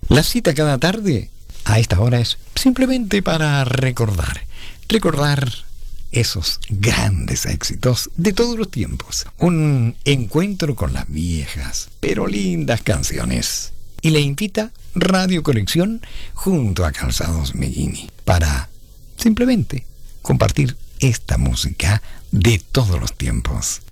La cita cada tarde a esta hora es simplemente para recordar esos grandes éxitos de todos los tiempos. Un encuentro con las viejas, pero lindas canciones. Y le invita Radio Conexión junto a Calzados Meghini para simplemente compartir esta música de todos los tiempos.